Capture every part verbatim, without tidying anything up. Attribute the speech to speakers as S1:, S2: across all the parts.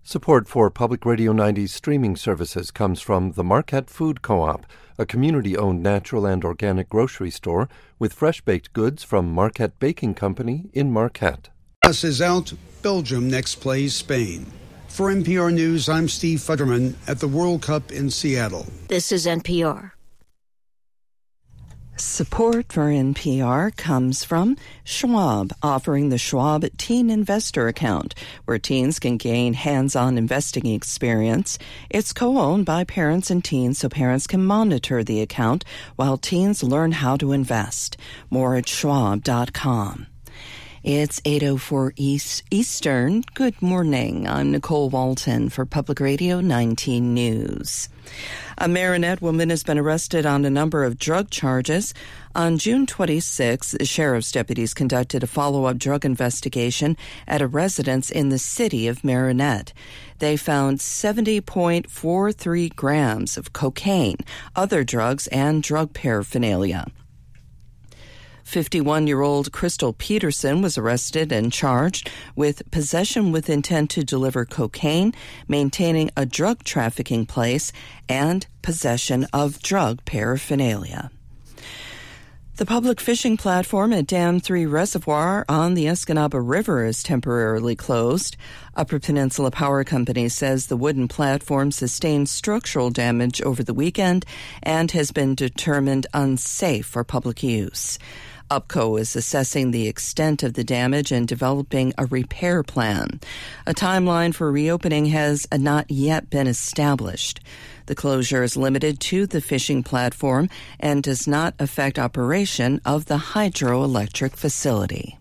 S1: Support for Public Radio ninety's streaming services comes from the Marquette Food Co-op, a community-owned natural and organic grocery store with fresh-baked goods from Marquette Baking Company in Marquette.
S2: U S is out. Belgium next plays Spain. For N P R News, I'm Steve Futterman at the World Cup in Seattle.
S3: This is N P R.
S4: Support for N P R comes from Schwab, offering the Schwab Teen Investor Account, where teens can gain hands-on investing experience. It's co-owned by parents and teens, so parents can monitor the account while teens learn how to invest. More at schwab dot com. It's eight oh four East Eastern. Good morning. I'm Nicole Walton for Public Radio nineteen News. A Marinette woman has been arrested on a number of drug charges. On June twenty-sixth, sheriff's deputies conducted a follow-up drug investigation at a residence in the city of Marinette. They found seventy point four three grams of cocaine, other drugs, and drug paraphernalia. fifty-one-year-old Crystal Peterson was arrested and charged with possession with intent to deliver cocaine, maintaining a drug trafficking place, and possession of drug paraphernalia. The public fishing platform at Dam three Reservoir on the Escanaba River is temporarily closed. Upper Peninsula Power Company says the wooden platform sustained structural damage over the weekend and has been determined unsafe for public use. UPCO is assessing the extent of the damage and developing a repair plan. A timeline for reopening has not yet been established. The closure is limited to the fishing platform and does not affect operation of the hydroelectric facility.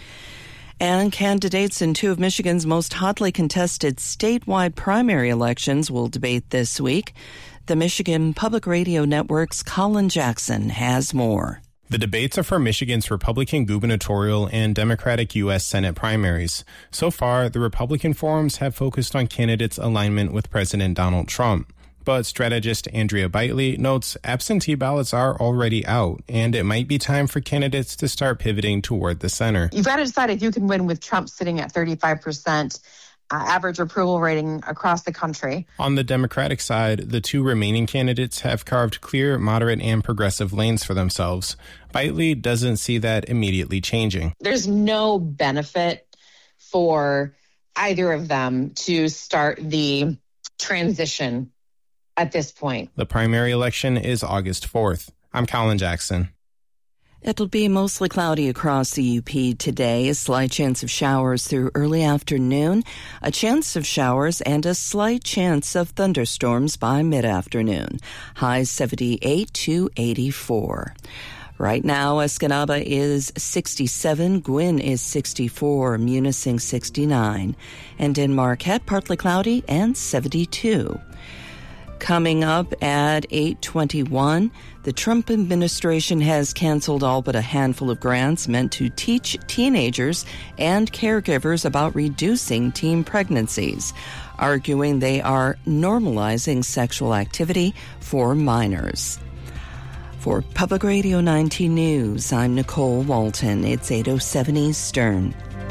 S4: And candidates in two of Michigan's most hotly contested statewide primary elections will debate this week. The Michigan Public Radio Network's Colin Jackson has more.
S5: The debates are for Michigan's Republican gubernatorial and Democratic U S Senate primaries. So far, the Republican forums have focused on candidates' alignment with President Donald Trump. But strategist Andrea Bitely notes absentee ballots are already out, and it might be time for candidates to start pivoting toward the center.
S6: You've got to decide if you can win with Trump sitting at thirty-five percent. Uh, average approval rating across the country.
S5: On the Democratic side, the two remaining candidates have carved clear, moderate, and progressive lanes for themselves. Bitely doesn't see that immediately changing.
S6: There's no benefit for either of them to start the transition at this point.
S5: The primary election is August fourth. I'm Colin Jackson.
S4: It'll be mostly cloudy across the U P today, a slight chance of showers through early afternoon, a chance of showers, and a slight chance of thunderstorms by mid-afternoon. Highs seventy-eight to eighty-four. Right now, Escanaba is sixty-seven, Gwin is sixty-four, Munising sixty-nine, and in Marquette, partly cloudy and seventy-two. Coming up at eight twenty-one, the Trump administration has canceled all but a handful of grants meant to teach teenagers and caregivers about reducing teen pregnancies, arguing they are normalizing sexual activity for minors. For Public Radio nineteen News, I'm Nicole Walton. It's eight oh seven Eastern.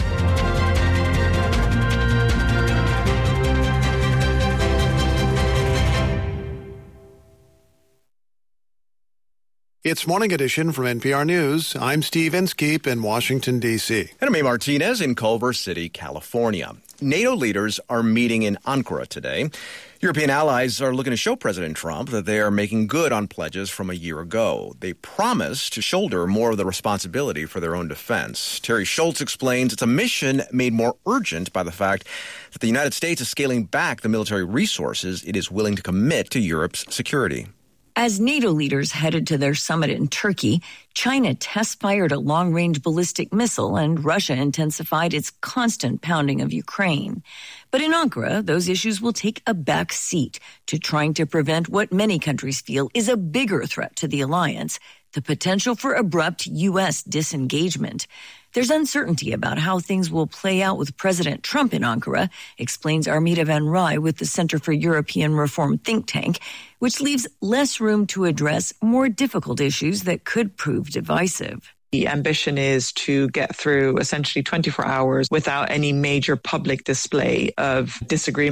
S7: It's Morning Edition from N P R News. I'm Steve Inskeep in Washington, D C
S8: And I'm A. Martinez in Culver City, California. NATO leaders are meeting in Ankara today. European allies are looking to show President Trump that they are making good on pledges from a year ago. They promise to shoulder more of the responsibility for their own defense. Terry Schultz explains it's a mission made more urgent by the fact that the United States is scaling back the military resources it is willing to commit to Europe's security.
S9: As NATO leaders headed to their summit in Turkey, China test-fired a long-range ballistic missile and Russia intensified its constant pounding of Ukraine. But in Ankara, those issues will take a back seat to trying to prevent what many countries feel is a bigger threat to the alliance, the potential for abrupt U S disengagement. There's uncertainty about how things will play out with President Trump in Ankara, explains Armida Van Rij with the Center for European Reform think tank, which leaves less room to address more difficult issues that could prove divisive.
S10: The ambition is to get through essentially twenty-four hours without any major public display of disagreement.